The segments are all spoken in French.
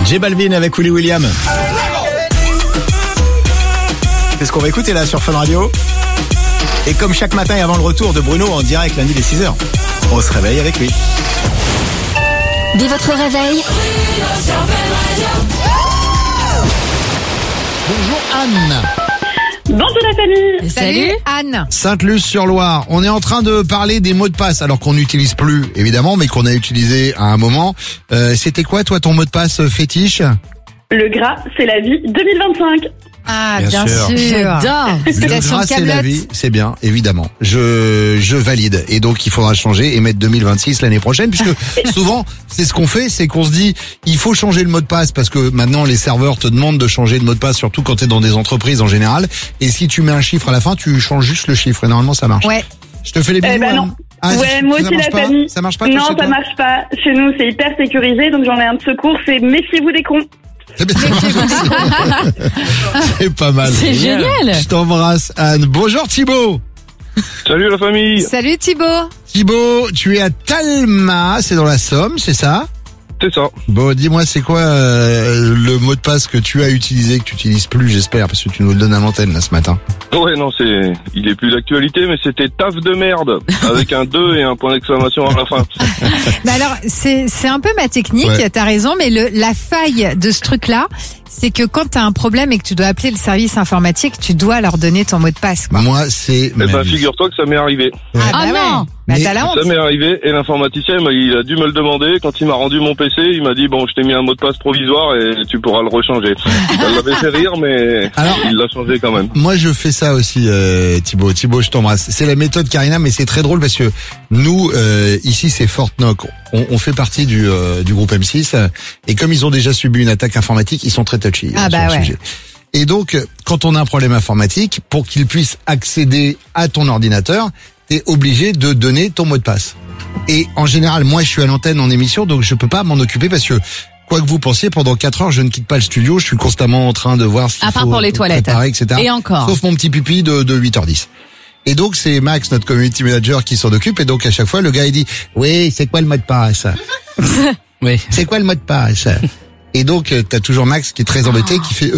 J Balvin avec Willy William. C'est ce qu'on va écouter là sur Fun Radio. Et comme chaque matin et avant le retour de Bruno en direct lundi dès 6h, on se réveille avec lui. Dès votre réveil. Bonjour Anne. Bonjour la famille. Salut Anne. Sainte-Luce-sur-Loire. On est en train de parler des mots de passe, alors qu'on n'utilise plus évidemment, mais qu'on a utilisé à un moment. C'était quoi toi ton mot de passe fétiche? Le gras, c'est la vie 2025. Ah, Bien sûr. J'adore. Le Citation gras de c'est la Kaamelott. vie, c'est bien, évidemment. Je valide. Et donc il faudra changer et mettre 2026 l'année prochaine, puisque souvent c'est ce qu'on fait, c'est qu'on se dit il faut changer le mot de passe parce que maintenant les serveurs te demandent de changer le mot de passe, surtout quand tu es dans des entreprises en général. Et si tu mets un chiffre à la fin, tu changes juste le chiffre et normalement ça marche. Ouais. Je te fais les bisous. ben non. Anne. Ah, Ouais, moi ça aussi marche la pas famille. Ça marche pas Non, toi, chez ça toi marche pas. Chez nous, c'est hyper sécurisé, donc j'en ai un de secours, c'est méfiez-vous des cons. C'est bien, c'est pas mal. C'est génial. Je t'embrasse Anne. Bonjour Thibaut. Salut la famille. Salut Thibaut. Thibaut, tu es à Talma, c'est dans la Somme, c'est ça? C'est ça. Bon, dis-moi, c'est quoi le mot de passe que tu as utilisé, que tu utilises plus, j'espère, parce que tu nous le donnes à l'antenne là ce matin. Ouais, non, il est plus d'actualité, mais c'était taf de merde, avec un 2 et un point d'exclamation à la fin. Bah alors, c'est un peu ma technique, Ouais. t'as raison, mais la faille de ce truc-là, c'est que quand t'as un problème et que tu dois appeler le service informatique, tu dois leur donner ton mot de passe, quoi. Moi, c'est Eh ma ben, vie. figure-toi que ça m'est arrivé. Ouais. Ah bah non. ouais. Bah Mais t'as la honte. Ça m'est arrivé, et l'informaticien, il a dû me le demander. Quand il m'a rendu mon PC, il m'a dit, bon, je t'ai mis un mot de passe provisoire et tu pourras le rechanger. Ça l'avait fait rire, mais Alors- il l'a changé quand même. Moi, je fais ça aussi, Thibaut. Thibaut, je t'embrasse. C'est la méthode Karina, mais c'est très drôle parce que nous, ici, c'est Fortnoc. On fait partie du groupe M6. Et comme ils ont déjà subi une attaque informatique, ils sont très touchy Ah sur bah le ouais. sujet. Et donc, quand on a un problème informatique, pour qu'ils puissent accéder à ton ordinateur, t'es obligé de donner ton mot de passe. Et en général, moi, je suis à l'antenne en émission, donc je peux pas m'en occuper parce que quoi que vous pensiez, pendant 4 heures, je ne quitte pas le studio. Je suis constamment en train de voir ce qu'il À part faut pour les toilettes. préparer, etc. Et encore. Sauf mon petit pipi de 8h10. Et donc, c'est Max, notre community manager, qui s'en occupe. Et donc, à chaque fois, le gars, il dit, oui, c'est quoi le mot de passe? Oui. C'est quoi le mot de passe? Et donc, t'as toujours Max qui est très embêté, qui fait,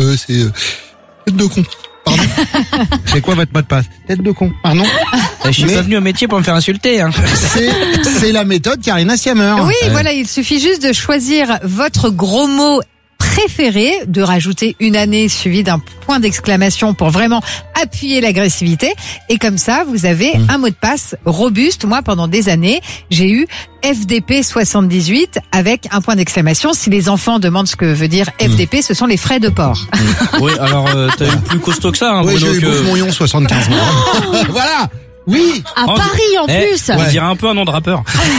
tête de con. Pardon. C'est quoi votre mot de passe? Tête de con. Pardon. Je suis Mais- pas venu au métier pour me faire insulter. Hein. C'est la méthode Karina Siamer. Oui, voilà, il suffit juste de choisir votre gros mot préféré, de rajouter une année suivie d'un point d'exclamation pour vraiment appuyer l'agressivité. Et comme ça, vous avez un mot de passe robuste. Moi, pendant des années, j'ai eu FDP 78 avec un point d'exclamation. Si les enfants demandent ce que veut dire FDP, ce sont les frais de port. Oui, alors t'as eu plus costaud que ça, hein, Oui, Bruno. j'ai eu Bouffe Moyon 75 000. Voilà. Oui. À Oh, Paris en Eh, plus. On Ouais. dirait un peu un nom de rappeur.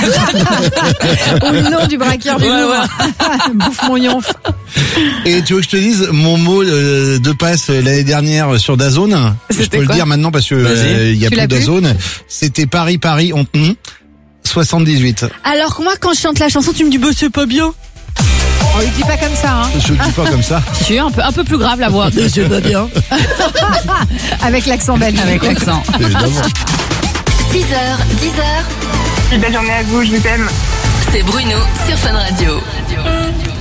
Au nom du braqueur du Ouais, Louvre. Bouffe mon yonf. Et tu veux que je te dise mon mot de passe l'année dernière sur DAZN? Je C'était peux le quoi dire maintenant parce que Vas-y. il y a Tu plus l'as plus DAZN. C'était Paris, on 78. Alors que moi, quand je chante la chanson, tu me dis, bah, c'est pas bien. On lui dit pas comme ça, hein. Je le dis pas comme ça. Si, un peu plus grave la voix. Mais c'est pas bien. Avec l'accent belge. Avec l'accent. Évidemment. 6h, 10h. Belle journée à vous, je vous aime. C'est Bruno sur Fun Radio.